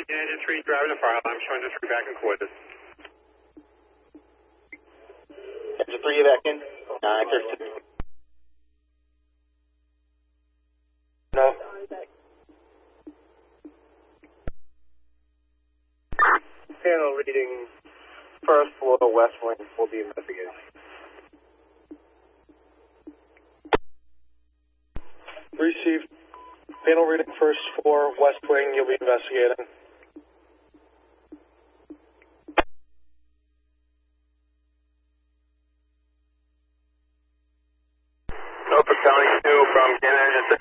Engine 3 driving the fire alarm, showing the 3 back in quarters. Engine 3, back in. 936. No. Panel reading first floor west wing will be investigated. Received. Panel reading first floor west wing, you'll be investigating. Norfolk County 2 from Cannon Engine 6.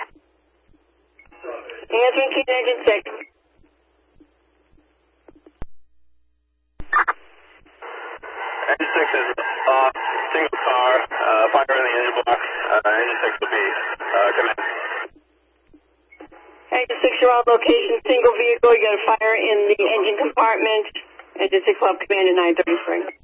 Answering Cannon Engine 6. Engine 6 is off, single car, fire in the engine block. Engine 6 will be command. Engine 6, you're on location, single vehicle, you got a fire in the engine compartment. Engine 6 will have command at 933.